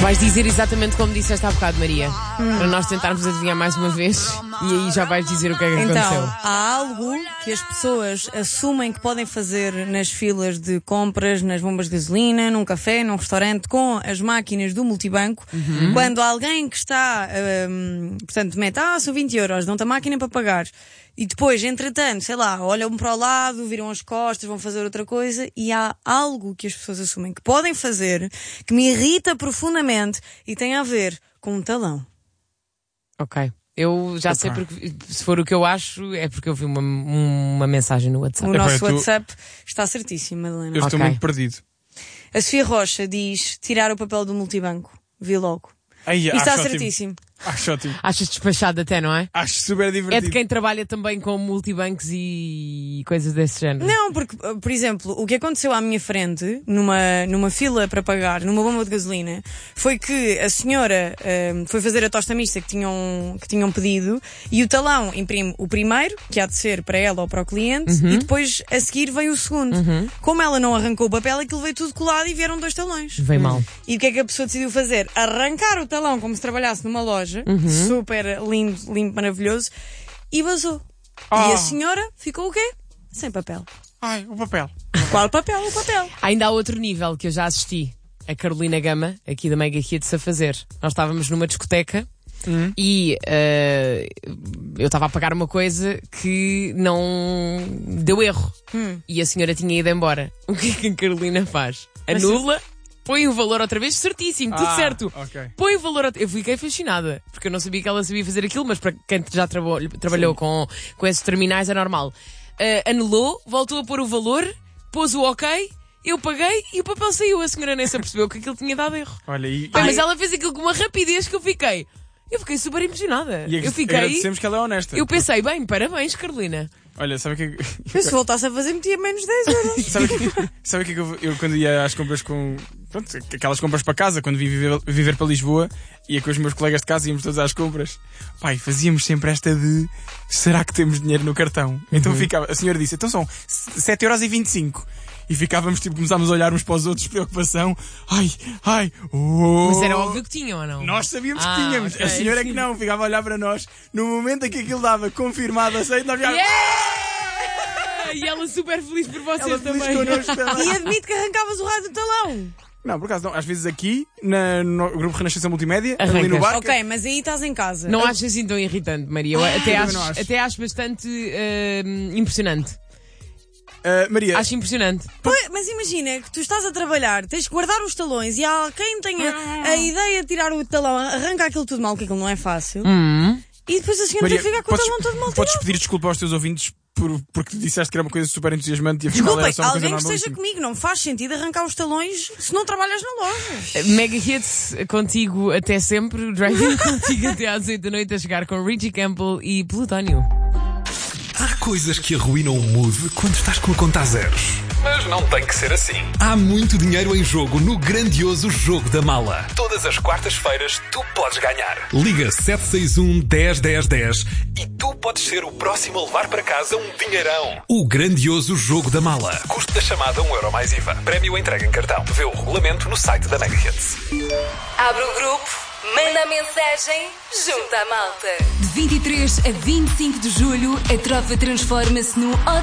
Vais dizer exatamente como disseste há bocado, Maria, para nós tentarmos adivinhar mais uma vez, e aí já vais dizer o que é que Então, aconteceu. há algo que as pessoas assumem que podem fazer nas filas de compras, nas bombas de gasolina, num café, num restaurante, com as máquinas do multibanco, quando alguém que está, portanto, mete, são 20 euros, dão-te a máquina para pagar. E depois, entretanto, sei lá, olham para o lado, viram as costas, vão fazer outra coisa, e há algo que as pessoas assumem que podem fazer, que me irrita profundamente, e tem a ver com um talão. Ok. Eu já sei, porque se for o que eu acho, é porque eu vi uma mensagem no WhatsApp. O nosso WhatsApp está certíssimo, Madalena. Eu estou muito perdido. A Sofia Rocha diz tirar o papel do multibanco. Vi logo. Ai, E está acho ótimo. certíssimo. Acho ótimo. Achas despachado até, não é? Acho super É divertido. de quem trabalha também com multibancos e coisas desse género. Não, porque, por exemplo, o que aconteceu à minha frente, numa fila para pagar, numa bomba de gasolina, foi que a senhora foi fazer a tosta mista que tinham pedido, e o talão imprime o primeiro, que há de ser para ela ou para o cliente, e depois a seguir vem o segundo. Como ela não arrancou o papel, aquilo veio tudo colado e vieram 2 talões. Veio mal. E o que é que a pessoa decidiu fazer? Arrancar o talão como se trabalhasse numa loja, super lindo, maravilhoso, e vazou. E a senhora ficou o quê? Sem papel. Ai, o papel. Qual papel? O papel. Ainda há outro nível que eu já assisti a Carolina Gama, aqui da Mega Hits, a fazer. Nós estávamos numa discoteca e eu estava a pagar uma coisa que não deu erro. E a senhora tinha ido embora. O que é que a Carolina faz? Anula, põe o valor outra vez, certíssimo, tudo certo. Ok. Põe o valor outra... Eu fiquei fascinada, porque eu não sabia que ela sabia fazer aquilo, mas para quem já trabalhou com esses terminais é normal. Anulou, voltou a pôr o valor, pôs o ok, eu paguei e o papel saiu. A senhora nem se apercebeu que aquilo tinha dado erro. Olha, Mas ela fez aquilo com uma rapidez que eu fiquei super impressionada. E Eu fiquei... agradecemos que ela é honesta. Eu pensei, bem, parabéns, Carolina. Olha, sabe o que Eu, se voltasse a fazer, metia menos 10 euros. sabe o que eu quando ia às compras com... Pronto, aquelas compras para casa, quando vim viver para Lisboa, ia com os meus colegas de casa, íamos todos às compras. Pai, fazíamos sempre esta de... Será que temos dinheiro no cartão? Então ficava... A senhora disse, então são 7,25€. E ficávamos, começámos a olhar uns para os outros, preocupação. Ai, Mas era óbvio que tinham, ou não? Nós sabíamos que tínhamos. Ok. A senhora é que não, ficava a olhar para nós. No momento em que aquilo dava confirmado, aceito, nós ficávamos... E ela super feliz por vocês Ela feliz também. connosco também. E admito que arrancavas o raio do talão. Não, por acaso não. Às vezes aqui, no grupo Renascença Multimédia, ali no Arrancas. bar. Ok, mas aí estás em casa. Não achas assim tão irritante, Maria? Eu não acho. até acho bastante impressionante. Maria, Acho impressionante. Pois, mas imagina que tu estás a trabalhar, tens que guardar os talões e há quem tenha a ideia de tirar o talão, arranca aquilo tudo mal, que aquilo não é fácil. E depois a senhora Maria, tem que ficar com o talão todo mal podes tirado. pedir desculpa aos teus ouvintes porque disseste que era uma coisa super entusiasmante e afinal Desculpem, era só uma coisa alguém que esteja normalíssima. comigo, não faz sentido arrancar os talões se não trabalhas na loja. Mega Hits contigo até sempre. Driving contigo até às 8 da noite a chegar com Richie Campbell e Plutónio. Há coisas que arruinam o mood quando estás com a conta a zeros. Mas não tem que ser assim. Há muito dinheiro em jogo no grandioso Jogo da Mala. Todas as quartas-feiras tu podes ganhar. Liga 761 10 10 10 e tu podes ser o próximo a levar para casa um dinheirão. O grandioso Jogo da Mala. Custo da chamada €1 mais IVA. Prémio entrega em cartão. Vê o regulamento no site da Mega Hits. Abre o grupo, manda a mensagem, junta a malta. De 23 a 25 de julho, a tropa transforma-se no